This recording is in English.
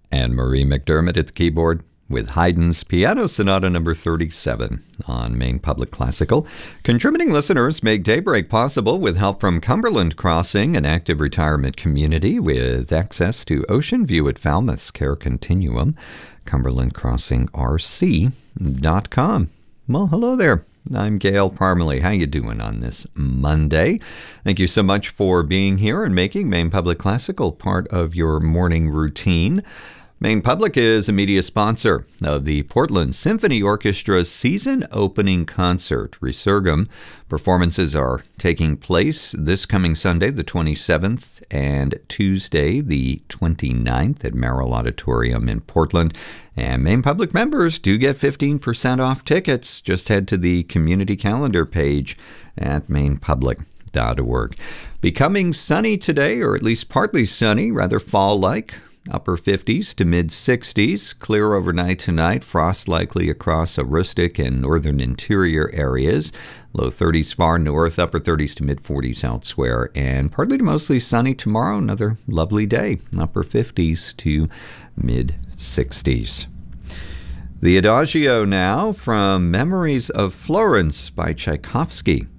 And Marie McDermott at the keyboard with Haydn's Piano Sonata number 37 on Maine Public Classical. Contributing listeners make Daybreak possible with help from Cumberland Crossing, an active retirement community with access to ocean view at Falmouth's Care Continuum. CumberlandCrossingRC.com. Well, hello there. I'm Gail Parmalee. How you doing on this Monday? Thank you so much for being here and making Maine Public Classical part of your morning routine. Maine Public is a media sponsor of the Portland Symphony Orchestra's season opening concert, Resurgam. Performances are taking place this coming Sunday, the 27th, and Tuesday, the 29th, at Merrill Auditorium in Portland. And Maine Public members do get 15% off tickets. Just head to the community calendar page at mainepublic.org. Becoming sunny today, or at least partly sunny, rather fall-like. Upper 50s to mid-60s, clear overnight tonight, frost likely across Aroostook and northern interior areas, low 30s far north, upper 30s to mid-40s elsewhere, and partly to mostly sunny tomorrow, another lovely day, upper 50s to mid-60s. The Adagio now from Memories of Florence by Tchaikovsky.